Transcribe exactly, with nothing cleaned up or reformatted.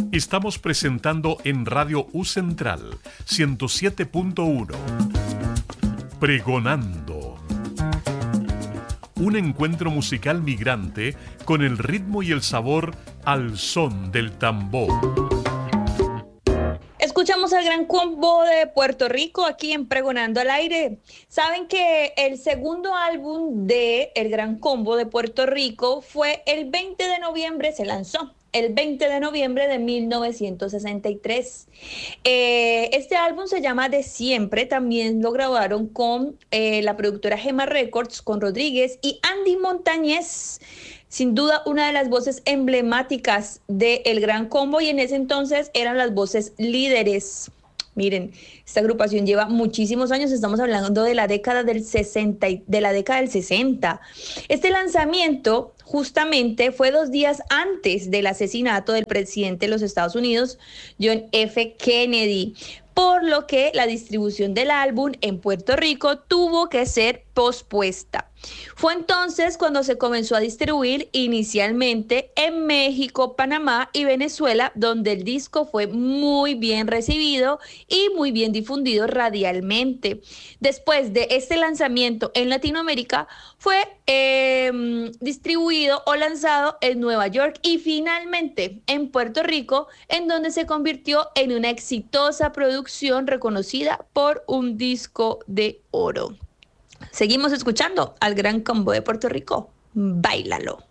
Estamos presentando en Radio U Central ciento siete punto uno. Pregonando. Un encuentro musical migrante con el ritmo y el sabor al son del tambor. Escuchamos al Gran Combo de Puerto Rico aquí en Pregonando al Aire. Saben que el segundo álbum de El Gran Combo de Puerto Rico fue el veinte de noviembre, se lanzó el veinte de noviembre de mil novecientos sesenta y tres. Eh, este álbum se llama De Siempre, también lo grabaron con eh, la productora Gema Records, con Rodríguez y Andy Montañez. Sin duda, una de las voces emblemáticas de El Gran Combo, y en ese entonces eran las voces líderes. Miren, esta agrupación lleva muchísimos años, estamos hablando de la década del sesenta, de la década del sesenta. Este lanzamiento justamente fue dos días antes del asesinato del presidente de los Estados Unidos, John F. Kennedy, por lo que la distribución del álbum en Puerto Rico tuvo que ser pospuesta. Fue entonces cuando se comenzó a distribuir inicialmente en México, Panamá y Venezuela, donde el disco fue muy bien recibido y muy bien difundido radialmente. Después de este lanzamiento en Latinoamérica, fue eh, distribuido o lanzado en Nueva York y finalmente en Puerto Rico, en donde se convirtió en una exitosa producción reconocida por un disco de oro. Seguimos escuchando al Gran Combo de Puerto Rico. Báilalo.